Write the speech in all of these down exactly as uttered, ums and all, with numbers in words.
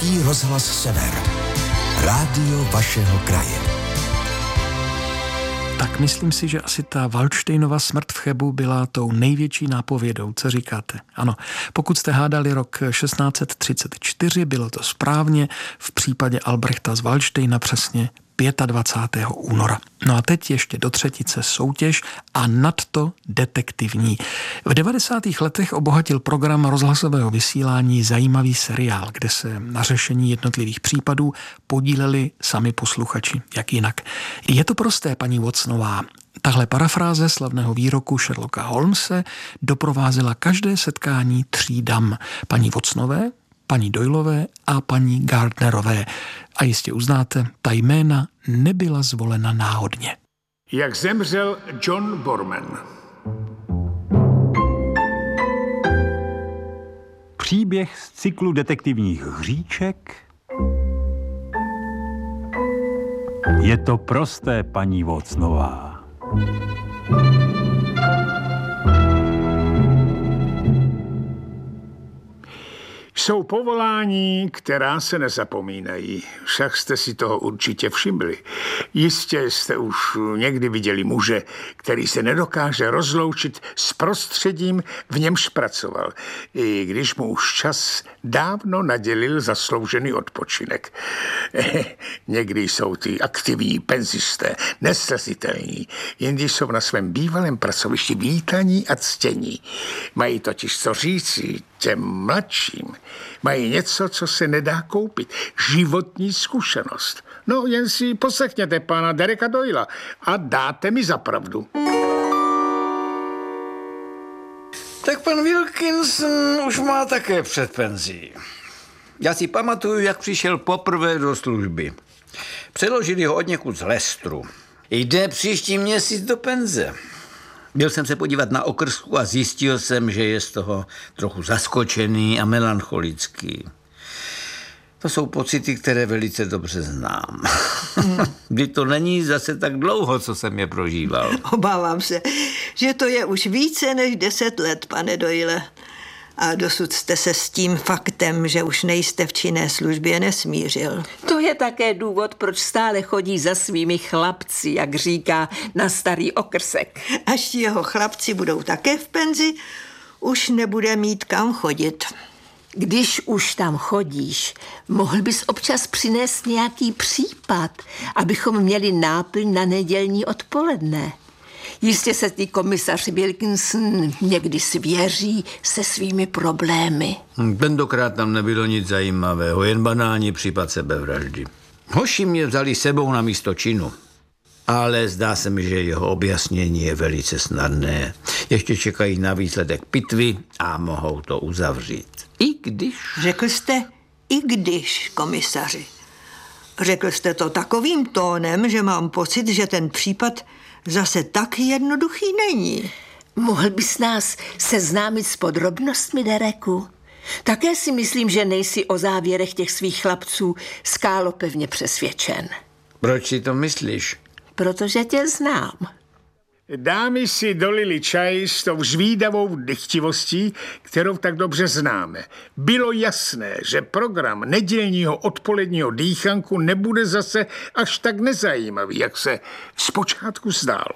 Český rozhlas Sever. Rádio vašeho kraje. Tak myslím si, že asi ta Valdštejnova smrt v Chebu byla tou největší nápovědou. Co říkáte? Ano, pokud jste hádali rok šestnáct třicet čtyři, bylo to správně, v případě Albrechta z Valdštejna přesně dvacátého pátého února. No a teď ještě do třetice soutěž a nadto detektivní. V devadesátých letech obohatil program rozhlasového vysílání zajímavý seriál, kde se na řešení jednotlivých případů podíleli sami posluchači. Jak jinak? Je to prosté, paní Watsonová. Tahle parafráze slavného výroku Sherlocka Holmese doprovázela každé setkání tří dam. Paní Watsonové, paní Doylové a paní Gardnerové. A jistě uznáte, ta jména nebyla zvolena náhodně. Jak zemřel John Borman. Příběh z cyklu detektivních hříček. Je to prosté, paní Watsonová. Jsou povolání, která se nezapomínají. Však jste si toho určitě všimli. Jistě jste už někdy viděli muže, který se nedokáže rozloučit s prostředím, v němž pracoval, i když mu už čas dávno nadělil zasloužený odpočinek. Někdy jsou ty aktivní penzisté nesrazitelní, jindy jsou na svém bývalém pracovišti vítaní a ctění. Mají totiž co říci těm mladším. Mají něco, co se nedá koupit. Životní zkušenost. No, jen si poslechněte pána Dereka Doyla a dáte mi za pravdu. Tak pan Wilkinson už má také předpenzí. Já si pamatuju, jak přišel poprvé do služby. Přeložili ho odněkud z Leicesteru. Jde příští měsíc do penze. Byl jsem se podívat na okrsku a zjistil jsem, že je z toho trochu zaskočený a melancholický. To jsou pocity, které velice dobře znám. Kdy to není zase tak dlouho, co jsem je prožíval. Obávám se, že to je už více než deset let, pane Doyle. A dosud jste se s tím faktem, že už nejste v činné službě, nesmířil. To je také důvod, proč stále chodí za svými chlapci, jak říká, na starý okrsek. Až ti jeho chlapci budou také v penzi, už nebude mít kam chodit. Když už tam chodíš, mohl bys občas přinést nějaký případ, abychom měli náplň na nedělní odpoledne. Jistě se ty komisař Wilkinson někdy svěří se svými problémy. Tentokrát tam nebylo nic zajímavého, jen banální případ sebevraždy. Hoši mě vzali sebou na místo činu, ale zdá se mi, že jeho objasnění je velice snadné. Ještě čekají na výsledek pitvy a mohou to uzavřít. I když... Řekl jste i když, komisaři. Řekl jste to takovým tónem, že mám pocit, že ten případ zase tak jednoduchý není. Mohl bys nás seznámit s podrobnostmi, Dereku? Také si myslím, že nejsi o závěrech těch svých chlapců skálopevně přesvědčen. Proč si to myslíš? Protože tě znám. Dámy si dolili čaj s tou zvídavou dychtivostí, kterou tak dobře známe. Bylo jasné, že program nedělního odpoledního dýchanku nebude zase až tak nezajímavý, jak se zpočátku zdálo.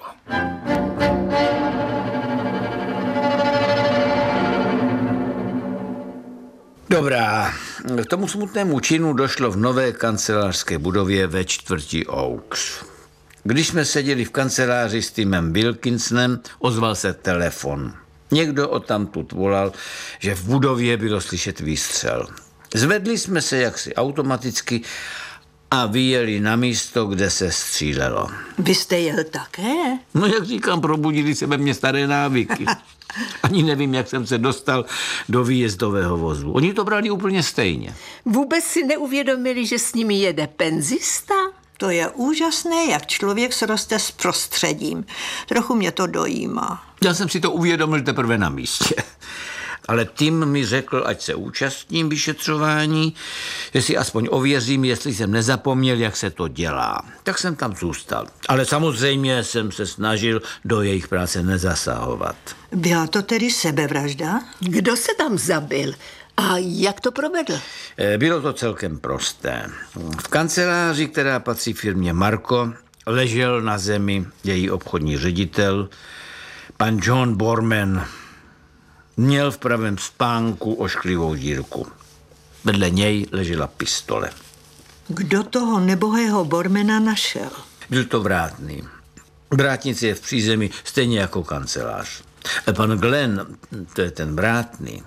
Dobrá, k tomu smutnému činu došlo v nové kancelářské budově ve čtvrti Oaks. Když jsme seděli v kanceláři s Timem Wilkinsonem, ozval se telefon. Někdo odtamtud volal, že v budově bylo slyšet výstřel. Zvedli jsme se jaksi automaticky a vyjeli na místo, kde se střílelo. Vy jste jel také? No jak říkám, probudili se ve mně staré návyky. Ani nevím, jak jsem se dostal do výjezdového vozu. Oni to brali úplně stejně. Vůbec si neuvědomili, že s nimi jede penzista? To je úžasné, jak člověk sroste s prostředím. Trochu mě to dojímá. Já jsem si to uvědomil teprve na místě. Ale Tim mi řekl, ať se účastním vyšetřování, že si aspoň ověřím, jestli jsem nezapomněl, jak se to dělá. Tak jsem tam zůstal. Ale samozřejmě jsem se snažil do jejich práce nezasahovat. Byla to tedy sebevražda? Kdo se tam zabil? A jak to provedl? Bylo to celkem prosté. V kanceláři, která patří firmě Marko, ležel na zemi její obchodní ředitel, pan John Borman. Měl v pravém spánku ošklivou dírku. Vedle něj ležela pistole. Kdo toho nebohého Bormana našel? Byl to vrátný. Vrátnice je v přízemí stejně jako kancelář. Pan Glenn, to je ten vrátný,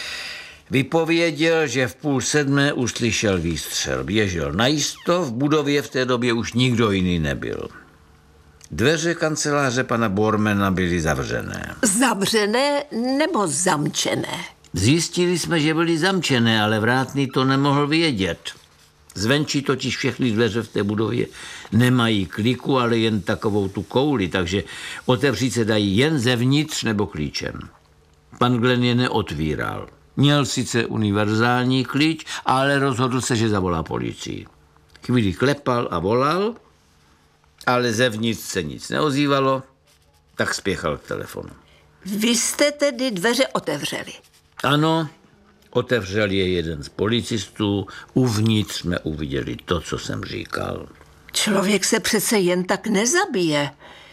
vypověděl, že v půl sedmé uslyšel výstřel. Běžel najisto, v budově v té době už nikdo jiný nebyl. Dveře kanceláře pana Bormana byly zavřené. Zavřené nebo zamčené? Zjistili jsme, že byly zamčené, ale vrátný to nemohl vědět. Zvenčí totiž všechny dveře v té budově nemají kliku, ale jen takovou tu kouli, takže otevřít se dají jen zevnitř nebo klíčem. Pan Glenn je neotvíral. Měl sice univerzální klíč, ale rozhodl se, že zavolá policii. Chvíli klepal a volal, ale zevnitř se nic neozývalo, tak spěchal k telefonu. Vy jste tedy dveře otevřeli? Ano, otevřel je jeden z policistů, uvnitř jsme uviděli to, co jsem říkal. Člověk se přece jen tak nezabije.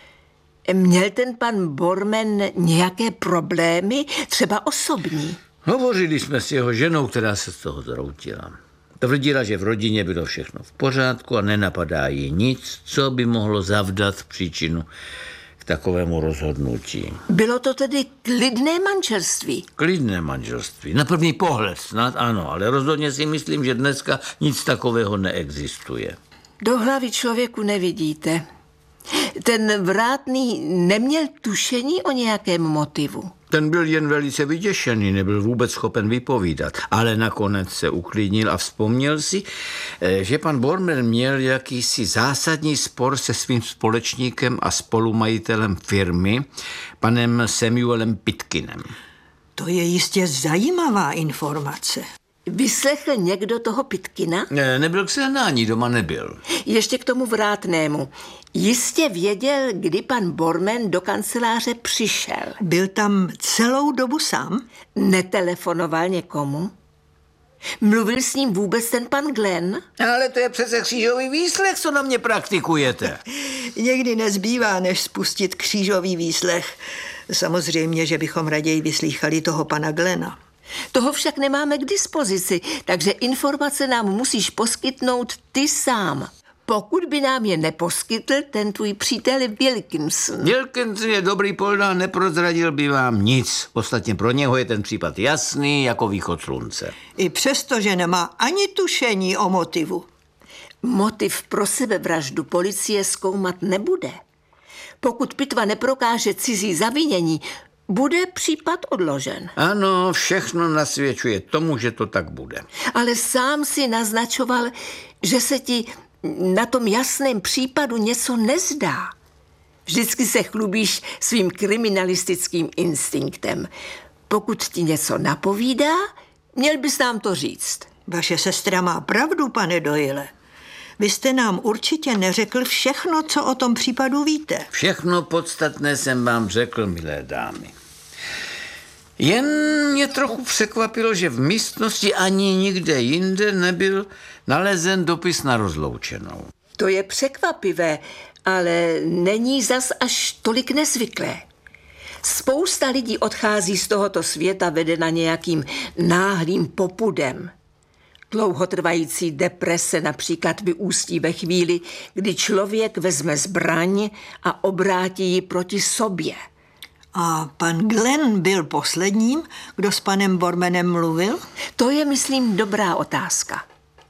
Měl ten pan Borman nějaké problémy, třeba osobní? Hovořili jsme s jeho ženou, která se z toho zroutila. Tvrdila, že v rodině bylo všechno v pořádku a nenapadá jí nic, co by mohlo zavdat příčinu k takovému rozhodnutí. Bylo to tedy klidné manželství? Klidné manželství. Na první pohled snad ano, ale rozhodně si myslím, že dneska nic takového neexistuje. Do hlavy člověku nevidíte. Ten vrátný neměl tušení o nějakém motivu? Ten byl jen velice vyděšený, nebyl vůbec schopen vypovídat, ale nakonec se uklidnil a vzpomněl si, že pan Borman měl jakýsi zásadní spor se svým společníkem a spolumajitelem firmy, panem Samuelem Pitkinem. To je jistě zajímavá informace. Vyslechl někdo toho Pitkina? Ne, nebyl k sehnání, doma nebyl. Ještě k tomu vrátnému. Jistě věděl, kdy pan Borman do kanceláře přišel. Byl tam celou dobu sám? Netelefonoval někomu? Mluvil s ním vůbec ten pan Glenn? Ale to je přece křížový výslech, co na mě praktikujete. Někdy nezbývá, než spustit křížový výslech. Samozřejmě, že bychom raději vyslýchali toho pana Glena. Toho však nemáme k dispozici, takže informace nám musíš poskytnout ty sám. Pokud by nám je neposkytl ten tvůj přítel Wilkinson. Wilkinson je dobrý polda, neprozradil by vám nic. Ostatně pro něho je ten případ jasný jako východ slunce. I přesto, že nemá ani tušení o motivu. Motiv pro sebevraždu policie zkoumat nebude. Pokud pitva neprokáže cizí zavinění, bude případ odložen. Ano, všechno nasvědčuje tomu, že to tak bude. Ale sám si naznačoval, že se ti na tom jasném případu něco nezdá. Vždycky se chlubíš svým kriminalistickým instinktem. Pokud ti něco napovídá, měl bys nám to říct. Vaše sestra má pravdu, pane Doyle. Vy jste nám určitě neřekl všechno, co o tom případu víte. Všechno podstatné jsem vám řekl, milé dámy. Jen mě trochu překvapilo, že v místnosti ani nikde jinde nebyl nalezen dopis na rozloučenou. To je překvapivé, ale není zas až tolik nezvyklé. Spousta lidí odchází z tohoto světa vedena nějakým náhlým popudem. Dlouhotrvající deprese například vyústí ve chvíli, kdy člověk vezme zbraň a obrátí ji proti sobě. A pan Glenn byl posledním, kdo s panem Bormanem mluvil? To je, myslím, dobrá otázka.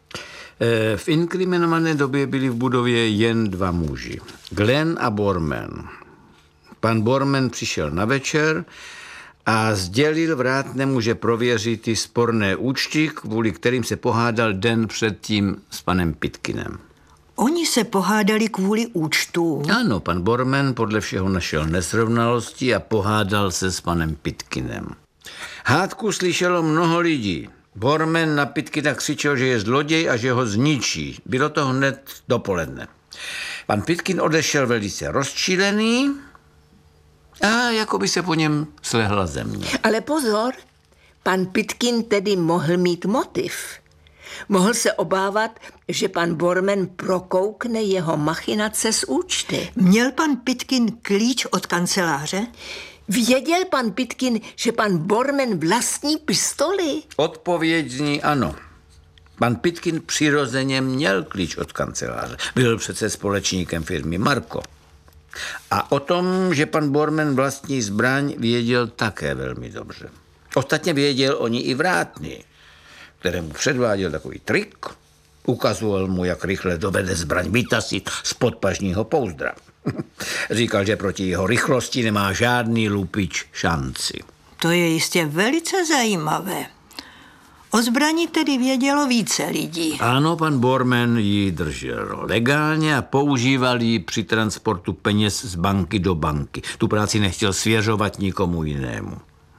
V inkriminované době byli v budově jen dva muži. Glenn a Borman. Pan Borman přišel na večer a sdělil vrátnému, že prověří ty sporné účty, kvůli kterým se pohádal den předtím s panem Pitkinem. Oni se pohádali kvůli účtu. Ano, pan Borman podle všeho našel nesrovnalosti a pohádal se s panem Pitkinem. Hádku slyšelo mnoho lidí. Borman na Pitkina křičel, že je zloděj a že ho zničí. Bylo to hned dopoledne. Pan Pitkin odešel velice rozčílený a jako by se po něm slehla země. Ale pozor, pan Pitkin tedy mohl mít motiv. Mohl se obávat, že pan Borman prokoukne jeho machinace z účty. Měl pan Pitkin klíč od kanceláře? Věděl pan Pitkin, že pan Borman vlastní pistoli? Odpověď zní ano. Pan Pitkin přirozeně měl klíč od kanceláře. Byl přece společníkem firmy Marko. A o tom, že pan Borman vlastní zbraň, věděl také velmi dobře. Ostatně věděl o ní i Vrátný, kterému předváděl takový trik. Ukazoval mu, jak rychle dovede zbraň vytasit z podpažního pouzdra. Říkal, že proti jeho rychlosti nemá žádný lupič šanci. To je jistě velice zajímavé. O zbrani tedy vědělo více lidí. Ano, pan Borman ji držel legálně a používal ji při transportu peněz z banky do banky. Tu práci nechtěl svěřovat nikomu jinému.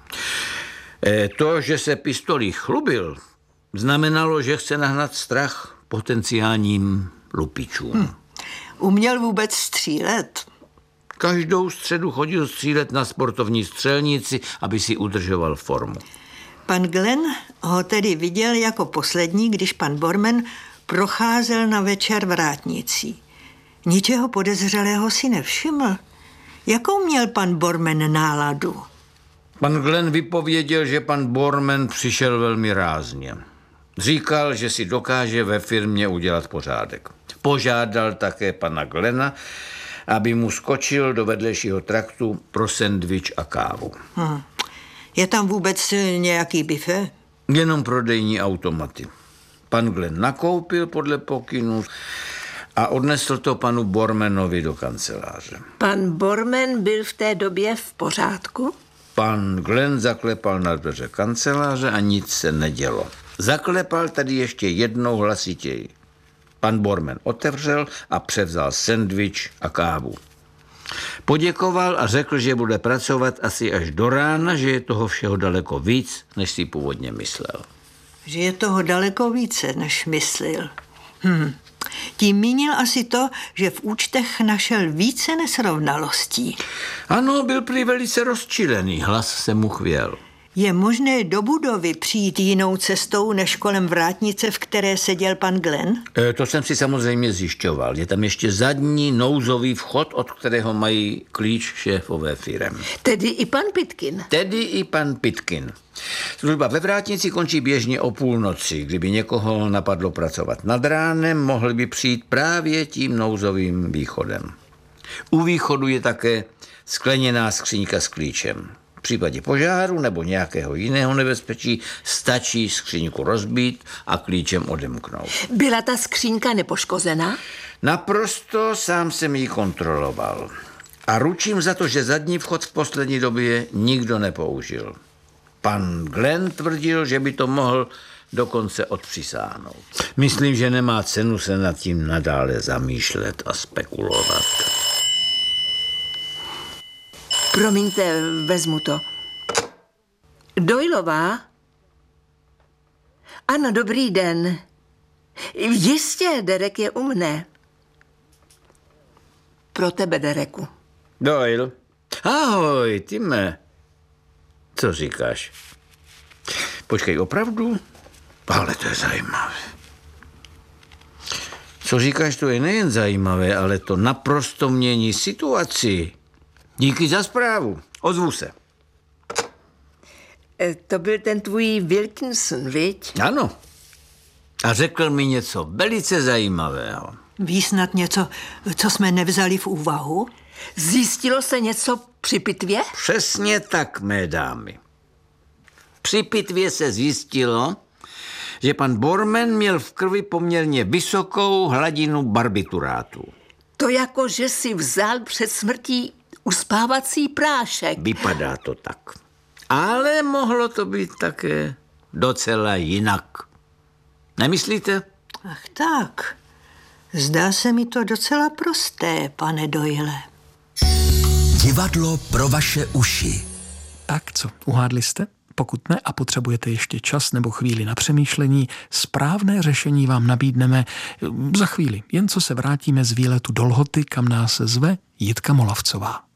E, to, že se pistolí chlubil, znamenalo, že chce nahnat strach potenciálním lupičům. Hm. Uměl vůbec střílet? Každou středu chodil střílet na sportovní střelnici, aby si udržoval formu. Pan Glenn ho tedy viděl jako poslední, když pan Borman procházel na večer vrátnicí. Ničeho podezřelého si nevšiml. Jakou měl pan Borman náladu? Pan Glenn vypověděl, že pan Borman přišel velmi rázně. Říkal, že si dokáže ve firmě udělat pořádek. Požádal také pana Glena, aby mu skočil do vedlejšího traktu pro sendvič a kávu. Hmm. Je tam vůbec nějaký bife? Jenom prodejní automaty. Pan Glenn nakoupil podle pokynů a odnesl to panu Bormanovi do kanceláře. Pan Borman byl v té době v pořádku? Pan Glenn zaklepal na dveře kanceláře a nic se nedělo. Zaklepal tady ještě jednou hlasitěji. Pan Borman otevřel a převzal sendvič a kávu. Poděkoval a řekl, že bude pracovat asi až do rána, že je toho všeho daleko víc, než si původně myslel. Že je toho daleko více, než myslel. Hm. Tím mínil asi to, že v účtech našel více nesrovnalostí. Ano, byl prý velice rozčilený, hlas se mu chvěl. Je možné do budovy přijít jinou cestou než kolem vrátnice, v které seděl pan Glenn? E, to jsem si samozřejmě zjišťoval. Je tam ještě zadní nouzový vchod, od kterého mají klíč šéfové firem. Tedy i pan Pitkin? Tedy i pan Pitkin. Služba ve vrátnici končí běžně o půlnoci. Kdyby někoho napadlo pracovat nad ránem, mohl by přijít právě tím nouzovým východem. U východu je také skleněná skříňka s klíčem. V případě požáru nebo nějakého jiného nebezpečí stačí skříňku rozbít a klíčem odemknout. Byla ta skřínka nepoškozená? Naprosto sám jsem ji kontroloval. A ručím za to, že zadní vchod v poslední době nikdo nepoužil. Pan Glenn tvrdil, že by to mohl dokonce odpřisáhnout. Myslím, že nemá cenu se nad tím nadále zamýšlet a spekulovat. Promiňte, vezmu to. Doylová? Ano, dobrý den. Jistě, Derek je u mne. Pro tebe, Dereku. Doyle. Ahoj, Time. Co říkáš? Počkej, opravdu? Ale to je zajímavé. Co říkáš, to je nejen zajímavé, ale to naprosto mění situaci. Díky za zprávu. Ozvu se. E, to byl ten tvůj Wilkinson, viď? Ano. A řekl mi něco velice zajímavého. Ví snad něco, co jsme nevzali v úvahu? Zjistilo se něco při pitvě? Přesně tak, mé dámy. Při pitvě se zjistilo, že pan Borman měl v krvi poměrně vysokou hladinu barbiturátu. To jako, že si vzal před smrtí uspávací prášek. Vypadá to tak. Ale mohlo to být také docela jinak. Nemyslíte? Ach tak. Zdá se mi to docela prosté, pane Doyle. Divadlo pro vaše uši. Tak co, uhádli jste? Pokud ne a potřebujete ještě čas nebo chvíli na přemýšlení, správné řešení vám nabídneme za chvíli, jen co se vrátíme z výletu do Lhoty, kam nás zve Jitka Molavcová.